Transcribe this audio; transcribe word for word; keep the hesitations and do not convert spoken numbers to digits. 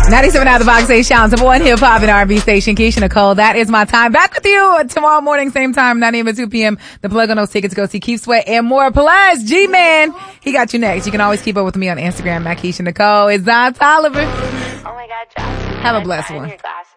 ninety-seven out of the box, eight sounds of one hip hop and R and B station. Keisha Nicole, that is my time. Back with you tomorrow morning, same time, nine a.m. to two p.m. The plug on those tickets. Go see Keith Sweat and more. Plus, G-Man, he got you next. You can always keep up with me on Instagram at Keisha Nicole. It's Don Tolliver. Oh my God, Josh. Have a blessed one.